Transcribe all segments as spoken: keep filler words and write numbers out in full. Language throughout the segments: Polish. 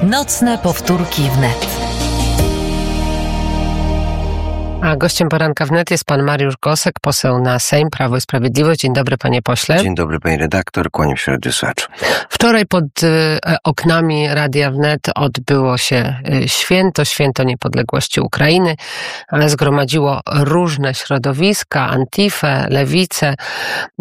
Nocne powtórki wnet. A gościem poranka wnet jest pan Mariusz Gosek, poseł na Sejm, Prawo i Sprawiedliwość. Dzień dobry, panie pośle. Dzień dobry, pani redaktor, kłaniam się radiosłuchaczom. Wczoraj pod y, oknami Radia Wnet odbyło się y, święto, święto niepodległości Ukrainy, ale zgromadziło różne środowiska, Antifę, Lewicę, y,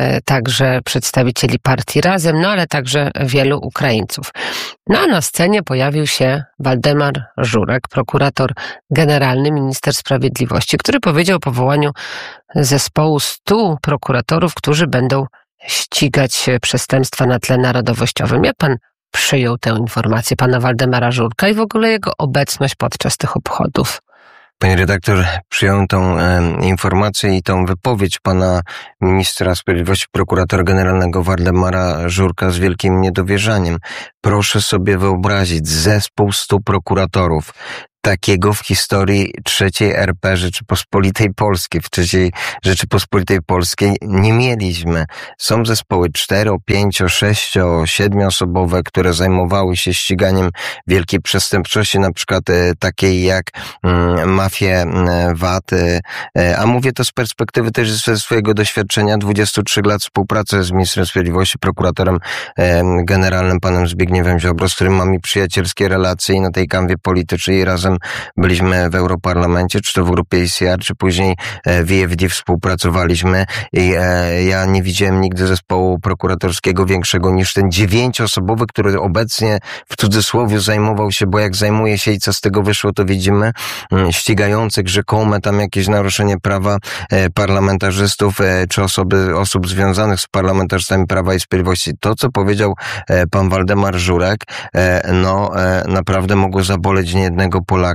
także przedstawicieli partii Razem, no ale także wielu Ukraińców. No a na scenie pojawił się Waldemar Żurek, prokurator generalny, minister sprawiedliwości, który powiedział o powołaniu zespołu stu prokuratorów, którzy będą ścigać przestępstwa na tle narodowościowym. Jak pan przyjął tę informację pana Waldemara Żurka i w ogóle jego obecność podczas tych obchodów? Panie redaktor, przyjąłem tą e, informację i tą wypowiedź pana ministra sprawiedliwości, prokuratora generalnego Waldemara Żurka z wielkim niedowierzaniem. Proszę sobie wyobrazić, zespół stu prokuratorów. Takiego w historii trzeciej R P Rzeczypospolitej Polskiej, w trzeciej Rzeczypospolitej Polskiej nie mieliśmy. Są zespoły cztero, pięcio, sześcio, siedmioosobowe, które zajmowały się ściganiem wielkiej przestępczości, na przykład e, takiej jak mm, mafie e, V A T, e, a mówię to z perspektywy też ze swojego doświadczenia, dwudziestu trzech lat współpracy z ministrem sprawiedliwości, prokuratorem e, generalnym panem Zbigniewem Ziobro, z którym mamy przyjacielskie relacje i na tej kanwie politycznej razem byliśmy w Europarlamencie, czy to w grupie E C R, czy później w E F D współpracowaliśmy i e, ja nie widziałem nigdy zespołu prokuratorskiego większego niż ten dziewięcioosobowy, który obecnie w cudzysłowie zajmował się, bo jak zajmuje się i co z tego wyszło, to widzimy, ścigających rzekome tam jakieś naruszenie prawa e, parlamentarzystów, e, czy osoby, osób związanych z parlamentarzystami Prawa i Sprawiedliwości. To, co powiedział e, pan Waldemar Żurek, e, no e, naprawdę mogło zaboleć niejednego Polaka.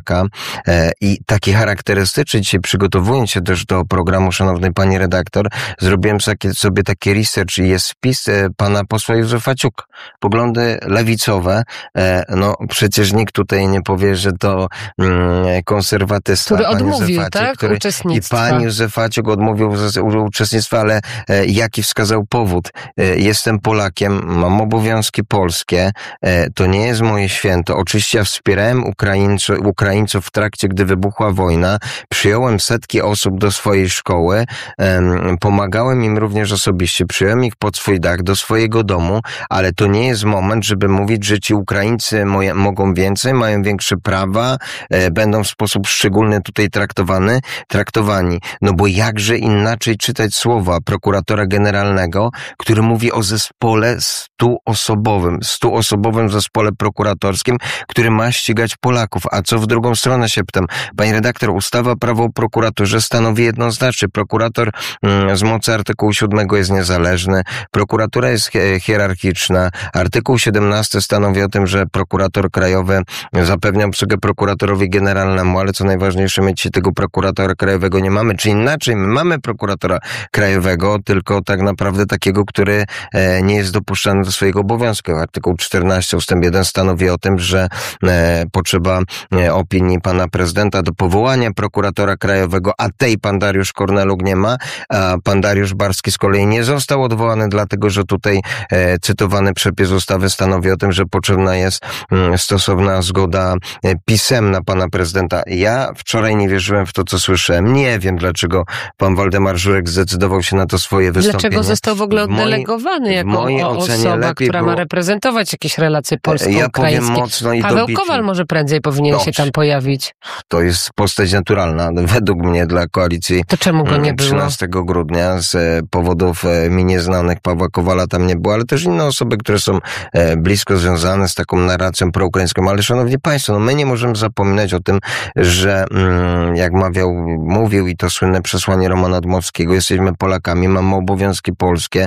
I taki charakterystyczny, dzisiaj przygotowując się też do programu, szanownej pani redaktor, zrobiłem sobie taki research i jest wpis pana posła Józefa Ciuk. Poglądy lewicowe, no przecież nikt tutaj nie powie, że to konserwatysta. Który odmówił, Józefaciuk, tak? który, uczestnictwa. I pan Józefaciuk odmówił uczestnictwa, ale jaki wskazał powód? Jestem Polakiem, mam obowiązki polskie, to nie jest moje święto. Oczywiście ja wspierałem Ukraińców, Ukraińców w trakcie, gdy wybuchła wojna. Przyjąłem setki osób do swojej szkoły, um, pomagałem im również osobiście, przyjąłem ich pod swój dach, do swojego domu, ale to nie jest moment, żeby mówić, że ci Ukraińcy moje, mogą więcej, mają większe prawa, e, będą w sposób szczególny tutaj traktowany, traktowani. No bo jakże inaczej czytać słowa prokuratora generalnego, który mówi o zespole stuosobowym, stuosobowym zespole prokuratorskim, który ma ścigać Polaków. A co w drugą stronę się pytam? Pani redaktor, ustawa Prawo o prokuraturze stanowi jednoznacznie. Prokurator mm, z mocy artykułu siódmego jest niezależny. Prokuratura jest hierarchiczna. Artykuł siedemnasty stanowi o tym, że prokurator krajowy zapewnia obsługę prokuratorowi generalnemu, ale co najważniejsze, my dzisiaj tego prokuratora krajowego nie mamy. Czy inaczej, my mamy prokuratora krajowego, tylko tak naprawdę takiego, który e, nie jest dopuszczany do swojego obowiązku. Artykuł czternasty ustęp jeden stanowi o tym, że e, potrzeba opinii pana prezydenta do powołania prokuratora krajowego, a tej pan Dariusz Korneluk nie ma, a pan Dariusz Barski z kolei nie został odwołany, dlatego że tutaj e, cytowany przepis ustawy stanowi o tym, że potrzebna jest m, stosowna zgoda e, pisemna pana prezydenta. Ja wczoraj nie wierzyłem w to, co słyszałem. Nie wiem, dlaczego pan Waldemar Żurek zdecydował się na to swoje wystąpienie. Dlaczego został w ogóle oddelegowany jako osoba, która ma reprezentować jakieś relacje polsko-ukraińskie? Ja powiem mocno i Paweł dobicie. Kowal może prędzej powinien Dobrze. się tam pojawić. To jest postać naturalna, według mnie, dla koalicji. To czemu go nie było? trzynastego grudnia z powodów mi nieznanych Pawła Kowala tam nie było, ale też inne osoby, które są blisko związane z taką narracją proukraińską. Ale szanowni państwo, no my nie możemy zapominać o tym, że jak mawiał, mówił i to słynne przesłanie Romana Dmowskiego, jesteśmy Polakami, mamy obowiązki polskie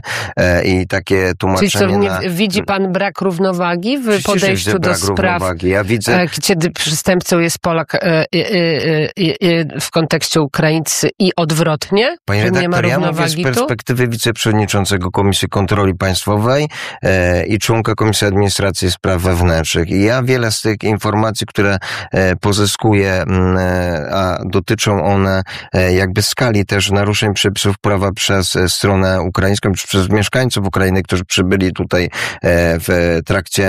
i takie tłumaczenie. Czyli co, nie, na... widzi pan brak równowagi w Przecież podejściu do spraw, ja widzę... kiedy przestępcy przestępcą jest Polak e, e, e, e, w kontekście Ukraińcy i odwrotnie? Panie Że nie ma redaktor, ja mówię z równowagi tu? perspektywy wiceprzewodniczącego Komisji Kontroli Państwowej e, i członka Komisji Administracji i Spraw Wewnętrznych. I ja wiele z tych informacji, które e, pozyskuję, e, a dotyczą one e, jakby skali też naruszeń przepisów prawa przez e, stronę ukraińską, czy przez mieszkańców Ukrainy, którzy przybyli tutaj e, w trakcie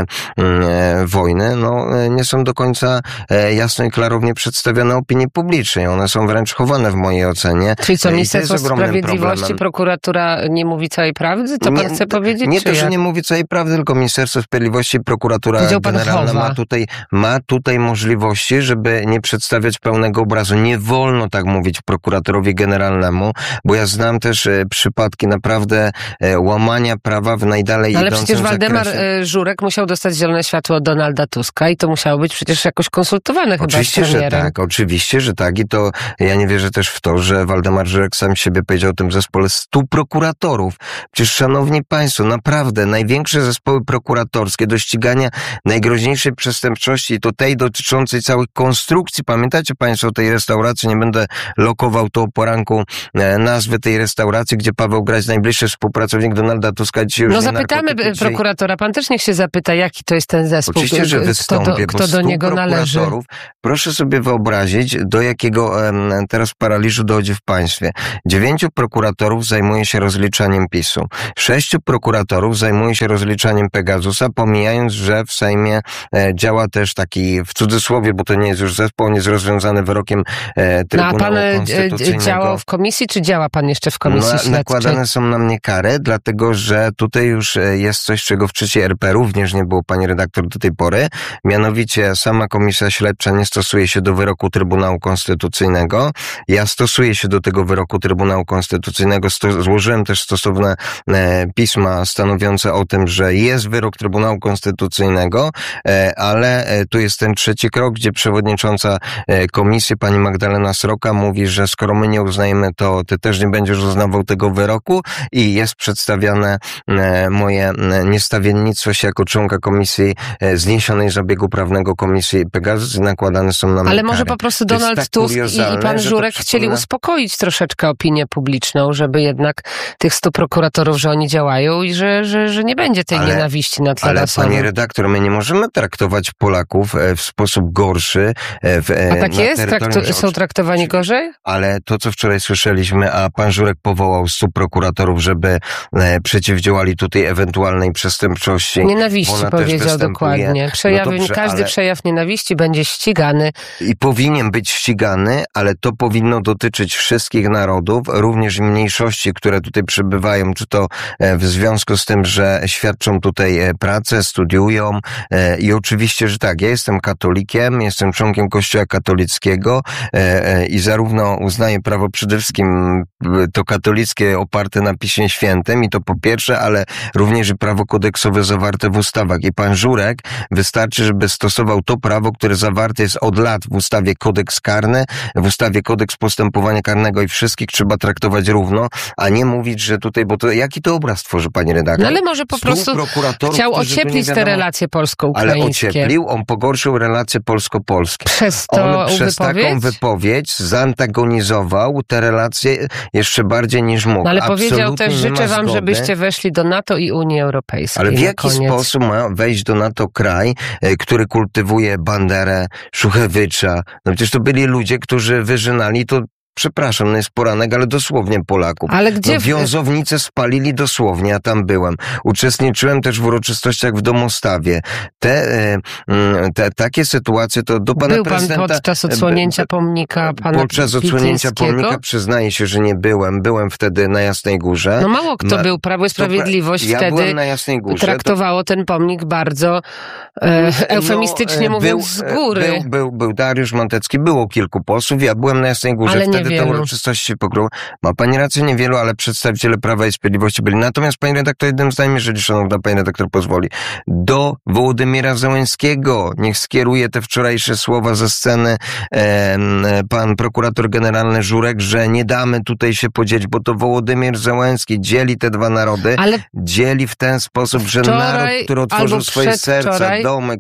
e, wojny, no e, nie są do końca e, jasno i klarownie przedstawione opinii publicznej. One są wręcz chowane w mojej ocenie. Czyli co, E, i to Ministerstwo jest ogromnym Sprawiedliwości, problemem. prokuratura nie mówi całej prawdy? To pan chce powiedzieć? Nie czy to, że jak? nie mówi całej prawdy, tylko Ministerstwo Sprawiedliwości, prokuratura Powiedział pan generalna chowa. ma tutaj, ma tutaj możliwości, żeby nie przedstawiać pełnego obrazu. Nie wolno tak mówić prokuratorowi generalnemu, bo ja znam też e, przypadki naprawdę e, łamania prawa w najdalej No ale idącym przecież Waldemar zakresie. e, Żurek musiał dostać zielone światło od Donalda Tuska i to musiało być przecież jakoś konsultowane Oczywiście, chyba z że premierem. tak, oczywiście, że tak i to ja nie wierzę też w to, że Waldemar Żurek sam siebie powiedział o tym zespole stu prokuratorów. Przecież szanowni państwo, naprawdę największe zespoły prokuratorskie do ścigania najgroźniejszej przestępczości i to tej dotyczącej całych konstrukcji. Pamiętacie państwo o tej restauracji? Nie będę lokował to o poranku e, nazwy tej restauracji, gdzie Paweł Graś, najbliższy współpracownik Donalda Tuska, dzisiaj już No nie zapytamy narkotyki, dzisiaj... prokuratora, pan też niech się zapyta, jaki to jest ten zespół, Oczywiście, że kto wystąpię, do, bo kto do stu niego należy. prokuratorów, proszę sobie wyobrazić, do jakiego em, teraz paraliżu dojdzie w państwie. Dziewięciu prokuratorów zajmuje się rozliczaniem PiSu. Sześciu prokuratorów zajmuje się rozliczaniem Pegasusa, pomijając, że w Sejmie e, działa też taki, w cudzysłowie, bo to nie jest już zespół, on jest rozwiązany wyrokiem e, No Trybunału a pan e, Konstytucyjnego. działał w komisji, czy działa pan jeszcze w komisji No, śledczej? nakładane są na mnie kary, dlatego że tutaj już e, jest coś, czego w trzeciej R P również nie było, pani redaktor, do tej pory. Mianowicie sama komisja śledcza nie stosuje się do wyroku Trybunału Konstytucyjnego. Ja stosuję się do tego wyroku Trybunału Konstytucyjnego. Sto- złożyłem też stosowne e, pisma stanowiące o tym, że jest wyrok Trybunału Konstytucyjnego, e, ale e, tu jest ten trzeci krok, gdzie przewodnicząca e, komisji, pani Magdalena Sroka, mówi, że skoro my nie uznajemy, to ty też nie będziesz uznawał tego wyroku i jest przedstawiane e, moje e, niestawiennictwo się jako członka komisji e, zniesionej z obiegu prawnego komisji Pegasus i nakładane są na mnie Ale może kary. po prostu To jest Donald tak Tusk i, i kuriozalne, pan że to Żurek chcieli przypomina- uspokoić troszeczkę opinię publiczną, żeby jednak tych stu prokuratorów, że oni działają i że, że, że nie będzie tej Ale- nienawiści na tle Ale rasowym. pani redaktor, my nie możemy traktować Polaków e, w sposób gorszy. e, W, e, A tak na jest? terytorium- Traktu- są traktowani gorzej? Ale to, co wczoraj słyszeliśmy, a pan Żurek powołał stu prokuratorów, żeby e, przeciwdziałali tutaj ewentualnej przestępczości. Nienawiści Ona też powiedział występuje. dokładnie. Przejawy, No dobrze, każdy ale- przejaw nienawiści będzie ścigany. I powinien być ścigany, ale to powinno dotyczyć wszystkich narodów, również i mniejszości, które tutaj przybywają, czy to e, w związku z tym, że świadczą tutaj e, pracę, studiują e, i oczywiście, że tak, ja jestem katolikiem, jestem członkiem Kościoła katolickiego e, e, i zarówno uznaję prawo przede wszystkim e, to katolickie oparte na Piśmie Świętym i to po pierwsze, ale również i prawo kodeksowe zawarte w ustawach. I pan Żurek wystarczy, żeby stosował to prawo, które zawarte jest od lat w ustawie kodeks karny, w ustawie kodeks postępowania karnego i wszystkich trzeba traktować równo, a nie mówić, że tutaj, bo to jaki to obraz tworzy pani redaktor? No ale może po Stu prostu prokuratorów, chciał którzy tu nie ocieplić te wiadomo- relacje Ale polsko-ukraińskie. ocieplił, on pogorszył relacje polsko-polskie. Przez to On przez wypowiedź? taką wypowiedź zantagonizował te relacje jeszcze bardziej niż mógł. No ale powiedział Absolutnie też, nie ma życzę wam, zgody. żebyście weszli do NATO i Unii Europejskiej. Ale w na jaki koniec. sposób ma wejść do NATO kraj, e, który kultywuje Banderę, Szuchewycza? No przecież to byli ludzie, którzy wyżynali to. Przepraszam, no jest poranek, ale dosłownie Polaków. Ale gdzie No, w- wiązownicę spalili dosłownie, ja tam byłem. Uczestniczyłem też w uroczystościach w Domostawie. Te, e, mm, te takie sytuacje to do pana Był pan prezydenta... podczas odsłonięcia pomnika pana Podczas odsłonięcia Pityńskiego? pomnika przyznaję się, że nie byłem. Byłem wtedy na Jasnej Górze. No mało kto Ma- był. Prawo i Sprawiedliwość ja wtedy byłem na Jasnej Górze. traktowało ten pomnik bardzo e, eufemistycznie No, e, mówiąc z góry. Był, był, był Dariusz Montecki, było kilku posłów, ja byłem na Jasnej Górze, Ale wtedy te niewielu. uroczystości się pokryły. Ma pani rację, niewielu, ale przedstawiciele Prawa i Sprawiedliwości byli. Natomiast pani redaktor, jednym zdaniem, jeżeli szanowna pani redaktor pozwoli, do Wołodymyra Zełenskiego niech skieruje te wczorajsze słowa ze sceny e, pan prokurator generalny Żurek, że nie damy tutaj się podzielić, bo to Wołodymyr Zełenski dzieli te dwa narody, Ale dzieli w ten sposób, że Wczoraj naród, który otworzył albo swoje serca, przedwczoraj domek,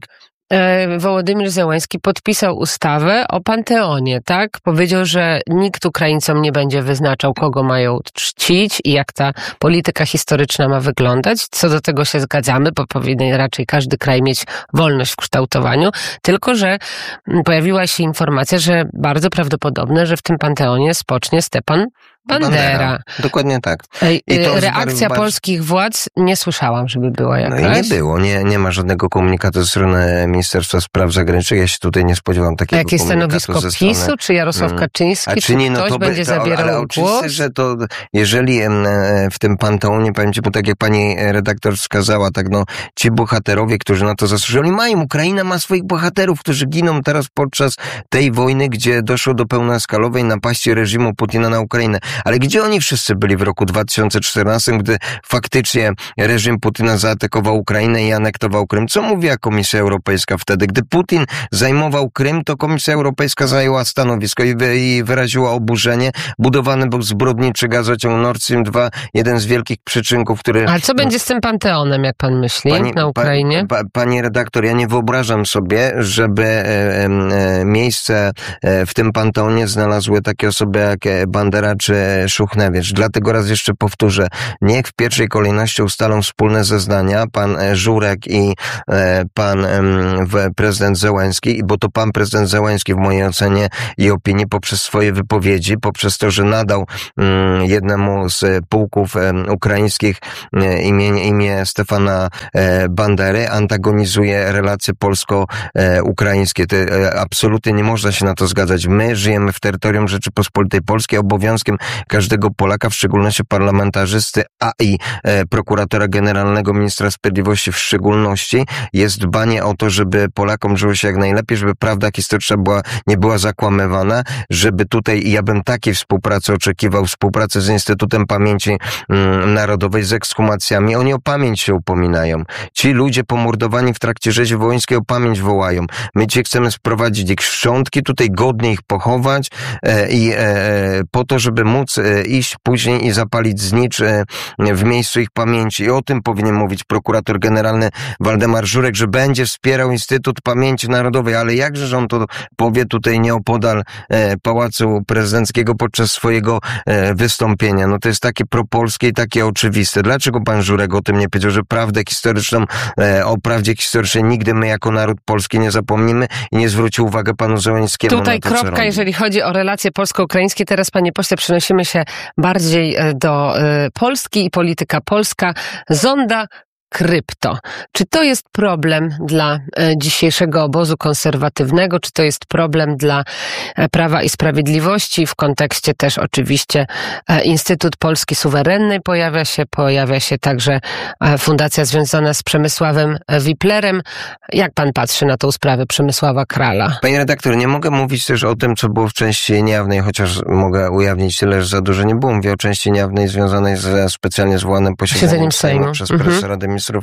e, Wołodymyr Zełenski podpisał ustawę o Panteonie, tak? Powiedział, że nikt Ukraińcom nie będzie wyznaczał, kogo mają czcić i jak ta polityka historyczna ma wyglądać. Co do tego się zgadzamy, bo powinien raczej każdy kraj mieć wolność w kształtowaniu, tylko że pojawiła się informacja, że bardzo prawdopodobne, że w tym Panteonie spocznie Stepan Bandera. Bandera. Dokładnie tak. I to reakcja bardzo... polskich władz nie słyszałam, żeby była jakaś. No i nie było. Nie, nie ma żadnego komunikatu ze strony Ministerstwa Spraw Zagranicznych. Ja się tutaj nie spodziewam takiego komunikatu. A jakie stanowisko ze strony... PiSu? Czy Jarosław Kaczyński? A czy nie, no ktoś to będzie by, to, zabierał ale głos? oczywiście, że to jeżeli w tym Panteonie, powiem ci, bo tak jak pani redaktor wskazała, tak no, ci bohaterowie, którzy na to zasłużyli, mają. Ukraina ma swoich bohaterów, którzy giną teraz podczas tej wojny, gdzie doszło do pełnoskalowej napaści reżimu Putina na Ukrainę. Ale gdzie oni wszyscy byli w roku dwa tysiące czternastym, gdy faktycznie reżim Putina zaatakował Ukrainę i anektował Krym? Co mówiła Komisja Europejska wtedy? Gdy Putin zajmował Krym, to Komisja Europejska zajęła stanowisko i, wy, i wyraziła oburzenie. Budowany był zbrodniczy gazociąg Nord Stream dwa, jeden z wielkich przyczynków, który... Ale co będzie z tym Panteonem, jak pan myśli, pani, na Ukrainie? Pa, pa, pani redaktor, ja nie wyobrażam sobie, żeby e, e, miejsce e, w tym Panteonie znalazły takie osoby jak Bandera czy Szuchniewicz. Dlatego raz jeszcze powtórzę, niech w pierwszej kolejności ustalą wspólne zeznania pan Żurek i e, pan e, prezydent Zełenski, bo to pan prezydent Zełenski w mojej ocenie i opinii poprzez swoje wypowiedzi, poprzez to, że nadał m, jednemu z pułków e, ukraińskich e, imię, imię Stefana e, Bandery, antagonizuje relacje polsko-ukraińskie. To, e, absolutnie nie można się na to zgadzać. My żyjemy w terytorium Rzeczypospolitej Polskiej, obowiązkiem każdego Polaka, w szczególności parlamentarzysty, a i e, prokuratora generalnego, ministra sprawiedliwości w szczególności, jest dbanie o to, żeby Polakom żyło się jak najlepiej, żeby prawda historyczna była, nie była zakłamywana, żeby tutaj, i ja bym takiej współpracy oczekiwał, współpracy z Instytutem Pamięci mm, Narodowej, z ekshumacjami. Oni o pamięć się upominają. Ci ludzie pomordowani w trakcie rzezi wołyńskiej o pamięć wołają. My dzisiaj chcemy sprowadzić ich szczątki, tutaj godnie ich pochować e, i e, po to, żeby móc e, iść później i zapalić znicz w miejscu ich pamięci. I o tym powinien mówić prokurator generalny Waldemar Żurek, że będzie wspierał Instytut Pamięci Narodowej, ale jakże że on to powie tutaj nieopodal Pałacu Prezydenckiego podczas swojego wystąpienia. No to jest takie propolskie i takie oczywiste. Dlaczego pan Żurek o tym nie powiedział, że prawdę historyczną, o prawdzie historycznej nigdy my jako naród polski nie zapomnimy i nie zwrócił uwagę panu Zełenskiemu Tutaj na to, kropka, jeżeli chodzi o relacje polsko-ukraińskie. Teraz, panie pośle, przenosimy się bardziej do y, Polski i polityka polska. Zonda krypto. Czy to jest problem dla e, dzisiejszego obozu konserwatywnego? Czy to jest problem dla e, Prawa i Sprawiedliwości? W kontekście też oczywiście e, Instytut Polski Suwerennej pojawia się, pojawia się także e, fundacja związana z Przemysławem Wiplerem. Jak pan patrzy na tą sprawę Przemysława Krala? Panie redaktor, nie mogę mówić też o tym, co było w części niejawnej, chociaż mogę ujawnić tyle, że za dużo nie było. Mówię o części niejawnej związanej ze specjalnie zwołanym posiedzeniem Sejmu przez mhm. prezesa Rady Ministrów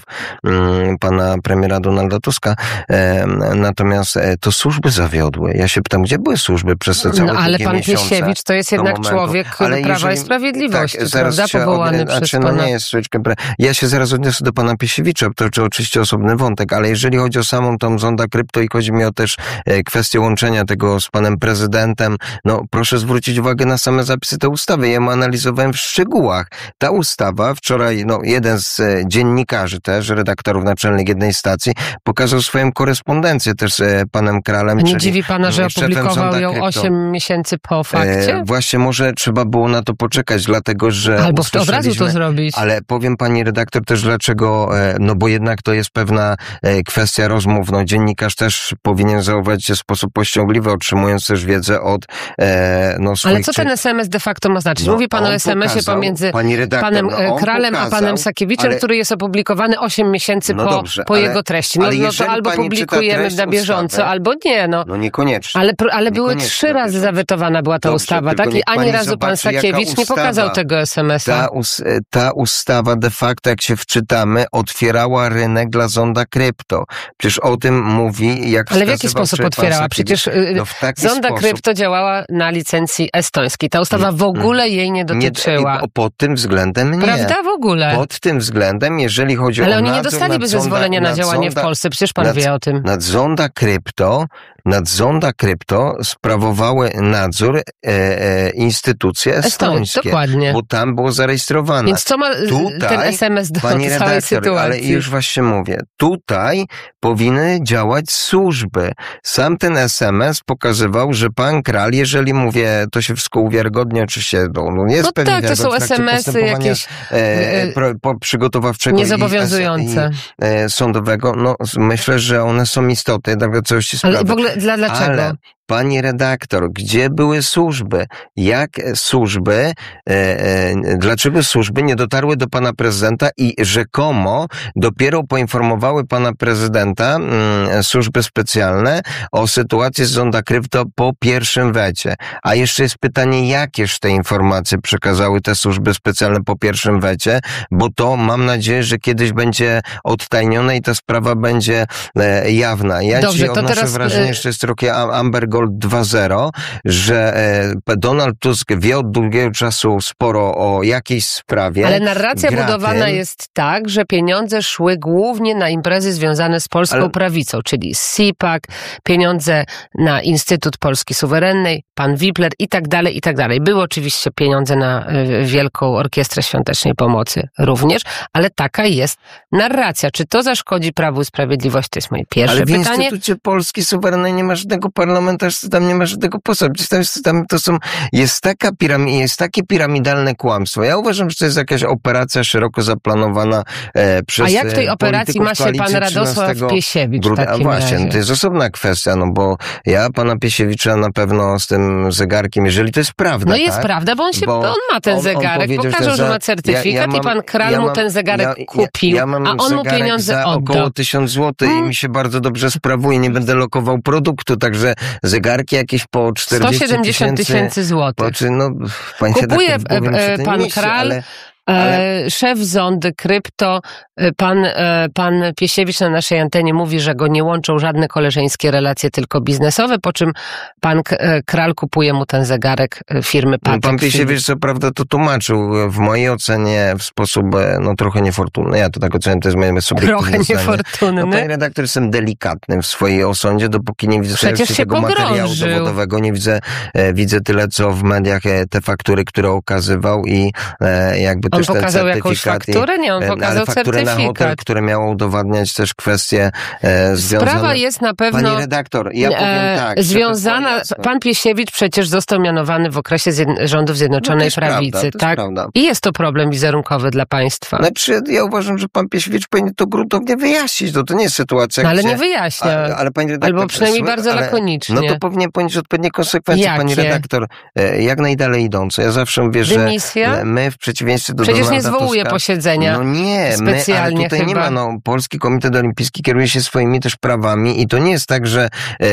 pana premiera Donalda Tuska. Natomiast to służby zawiodły. Ja się pytam, gdzie były służby przez te całe no, ale długie pan miesiące? Piesiewicz to jest jednak momentu. człowiek ale Prawa jeżeli, i Sprawiedliwości, tak, prawda? Powołany od, przez znaczy, pana... No nie jest ja się zaraz odniosę do pana Piesiewicza, to czy oczywiście osobny wątek, ale jeżeli chodzi o samą tą zondę krypto i chodzi mi o też kwestię łączenia tego z panem prezydentem, no proszę zwrócić uwagę na same zapisy tej ustawy. Ja ją analizowałem w szczegółach. Ta ustawa, wczoraj no jeden z dziennikarzy też, redaktorów naczelnych jednej stacji, pokazał swoją korespondencję też z panem Kralem. Nie dziwi pana, że opublikował ją osiem miesięcy po fakcie? E, właśnie może trzeba było na to poczekać, dlatego że... Albo od razu to zrobić. Ale powiem pani redaktor też dlaczego, no bo jednak to jest pewna kwestia rozmów. No dziennikarz też powinien zachować się w sposób pościągliwy, otrzymując też wiedzę od e, no, swoich... Ale co ten es em es de facto ma znaczyć? No, Mówi pan o es em esie pokazał, pomiędzy redaktor, panem no, Kralem pokazał, a panem Sakiewiczem, ale... który jest opublikowany osiem miesięcy no po, dobrze, po ale, jego treści. No, no to albo publikujemy na bieżąco, ustawy, albo nie. No, no niekoniecznie. Ale, ale były trzy razy zawetowana była ta dobrze, ustawa, tak? I ani razu pan Sakiewicz nie pokazał tego es em es a. Ta, us, ta ustawa de facto, jak się wczytamy, otwierała rynek dla zonda krypto. Przecież o tym mówi, jak ale w jaki sposób otwierała? Przecież no zonda sposób... krypto działała na licencji estońskiej. Ta ustawa w ogóle jej nie dotyczyła. Nie, pod tym względem nie. Prawda? W ogóle. Pod tym względem, jeżeli chodzi Ale o oni nie nadzór dostaliby nad zezwolenia zonda, na działanie zonda, w Polsce, przecież pan nad, wie o tym. Nad Zonda Krypto, nad Zonda Krypto sprawowały nadzór e, e, instytucje estońskie. Dokładnie. Bo tam było zarejestrowane. Więc co ma tutaj, ten es em es do pani całej redaktor, sytuacji? ale już właśnie mówię, tutaj powinny działać służby. Sam ten es em es pokazywał, że pan Kral, jeżeli mówię, to się wszystko uwiarygodni, oczywiście, no, no nie jest No pewnie tak, to są es em esy jakieś e, pro, po, przygotowawczego niezobowiązujące. i, e, sądowego. No, myślę, że one są istotne, dla całości sprawy. Ale w ogóle dla, dlaczego? Ale, pani redaktor, gdzie były służby? Jak służby, e, e, dlaczego służby nie dotarły do pana prezydenta i rzekomo dopiero poinformowały pana prezydenta, mm, służby specjalne, o sytuacji z Zonda Krypto po pierwszym wecie? A jeszcze jest pytanie, jakież te informacje przekazały te służby specjalne po pierwszym wecie, bo to mam nadzieję, że kiedyś będzie odtajnione i ta sprawa będzie e, jawna. Ja Dobrze, dzisiaj to odnoszę teraz, wrażenie, jeszcze jest trochę Amber Gold dwa zero, że e, Donald Tusk wie od długiego czasu sporo o jakiejś sprawie. Ale narracja gra budowana tym, jest tak, że pieniądze szły głównie na imprezy związane z polską ale... prawicą, czyli SIPAK, pieniądze na Instytut Polski Suwerennej, pan Wipler i tak dalej, i tak dalej. Były oczywiście pieniądze na y, Wielką Orkiestrę Świątecznej Pomocy również, ale taka jest narracja. Czy to zaszkodzi Prawu i Sprawiedliwości? To jest moje pierwsze ale w pytanie. Instytucie Polski Suwerennej nie ma żadnego parlamentarzysty, tam nie ma żadnego posła. Tam, tam to są, jest, taka piramid, jest takie piramidalne kłamstwo. Ja uważam, że to jest jakaś operacja szeroko zaplanowana e, przez A jak w tej operacji ma się pan Radosław Piesiewicz w takim A właśnie, razie? to jest osobna kwestia, no bo ja pana Piesiewicza na pewno z tym zegarkiem, jeżeli to jest prawda, No jest tak? prawda, bo on, się, Bo on ma ten on, zegarek, on pokazał, że ma certyfikat ja, ja mam, i pan Kral ja mu mam, ten zegarek ja, kupił, ja, ja mam a on mu pieniądze za oddał. około tysiąc złotych Hmm. i mi się bardzo dobrze sprawuje, nie będę lokował produktu, także zegarki jakieś po czterdzieści sto siedemdziesiąt tysięcy złotych. Znaczy, no, Kupuje tak powiem, e, ten pan mieści, Kral, ale... Ale... E, szef Zondy Krypto, e, pan, e, pan Piesiewicz na naszej antenie mówi, że go nie łączą żadne koleżeńskie relacje, tylko biznesowe, po czym pan K- e, Kral kupuje mu ten zegarek e, firmy Patek. No, pan Piesiewicz co prawda to tłumaczył w mojej ocenie w sposób e, no trochę niefortunny. Ja to tak oceniam, to jest moje subiektywne Trochę zdanie. niefortunny. No, panie redaktor, jestem delikatny w swojej osądzie, dopóki nie widzę Przecież się tego materiału pogrążył. dowodowego, nie widzę, e, widzę tyle, co w mediach e, te faktury, które okazywał i e, jakby On też ten pokazał jakąś certyfikat. fakturę? Nie, on i, pokazał ale fakturę na hotel, certyfikat. które miało udowadniać też kwestie e, związane... Sprawa jest na pewno Pani redaktor, ja powiem e, tak. związana, pan Piesiewicz przecież został mianowany w okresie zjedn- rządów Zjednoczonej no Prawicy, prawda, to tak? prawda. I jest to problem wizerunkowy dla państwa. Znaczy, ja uważam, że pan Piesiewicz powinien to gruntownie wyjaśnić. No to nie jest sytuacja, No, ale gdzie... nie wyjaśnia. Ale, ale pani redaktor... Albo przynajmniej słuchaj, bardzo ale, lakonicznie. No to powinien ponieść odpowiednie konsekwencje, Jakie? pani redaktor. E, jak najdalej idące. Ja zawsze mówię, że Dymisja? my w przeciwieństwie do Przecież Donalda nie zwołuje Tuska, posiedzenia. No nie, my, ale specjalnie tutaj chyba. nie ma. No, Polski Komitet Olimpijski kieruje się swoimi też prawami i to nie jest tak, że e,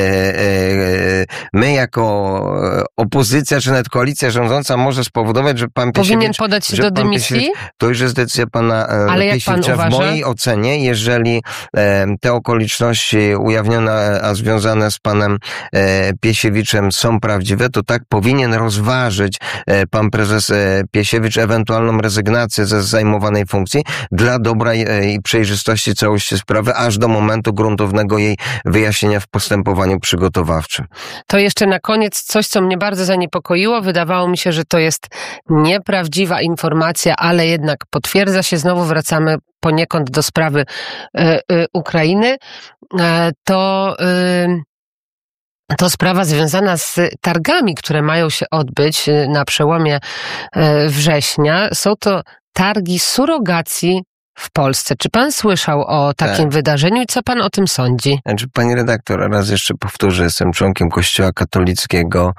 e, my jako opozycja, czy nawet koalicja rządząca może spowodować, że pan Piesiewicz... Powinien podać się do dymisji? To już jest decyzja pana Ale jak pan Piesiewicza. uważa? W mojej ocenie, jeżeli e, te okoliczności ujawnione, a związane z panem e, Piesiewiczem są prawdziwe, to tak powinien rozważyć e, pan prezes e, Piesiewicz ewentualną rezygnację ze zajmowanej funkcji dla dobra i, i przejrzystości całości sprawy, aż do momentu gruntownego jej wyjaśnienia w postępowaniu przygotowawczym. To jeszcze na koniec coś, co mnie bardzo zaniepokoiło. Wydawało mi się, że to jest nieprawdziwa informacja, ale jednak potwierdza się. Znowu wracamy poniekąd do sprawy y, y, Ukrainy. E, to... Y, To sprawa związana z targami, które mają się odbyć na przełomie września. Są to targi surogacji w Polsce. Czy pan słyszał o takim tak. wydarzeniu i co pan o tym sądzi? Znaczy, pani redaktor, raz jeszcze powtórzę, jestem członkiem Kościoła katolickiego.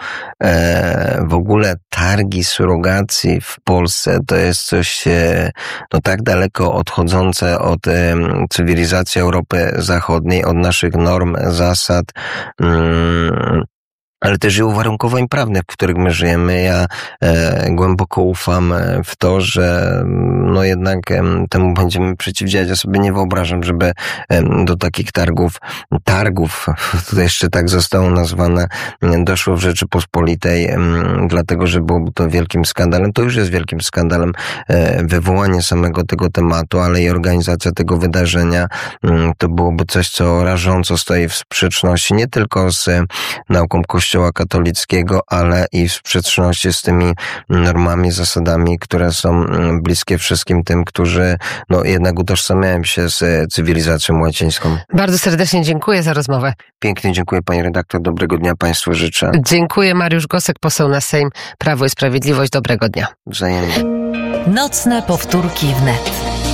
E, w ogóle targi surogacji w Polsce to jest coś e, no tak daleko odchodzące od e, cywilizacji Europy Zachodniej, od naszych norm, zasad. Mm, ale też i uwarunkowań prawnych, w których my żyjemy. Ja e, głęboko ufam w to, że no jednak e, temu będziemy przeciwdziałać. Ja sobie nie wyobrażam, żeby e, do takich targów, targów, to jeszcze tak zostało nazwane, doszło w Rzeczypospolitej, e, dlatego, że byłoby to wielkim skandalem. To już jest wielkim skandalem e, wywołanie samego tego tematu, ale i organizacja tego wydarzenia. E, to byłoby coś, co rażąco stoi w sprzeczności nie tylko z nauką Kościoła katolickiego, ale i w sprzeczności z tymi normami, zasadami, które są bliskie wszystkim tym, którzy no, jednak utożsamiają się z cywilizacją łacińską. Bardzo serdecznie dziękuję za rozmowę. Pięknie dziękuję, pani redaktor. Dobrego dnia państwu życzę. Dziękuję. Mariusz Gosek, poseł na Sejm, Prawo i Sprawiedliwość. Dobrego dnia. Wzajemnie. Nocne powtórki wnet.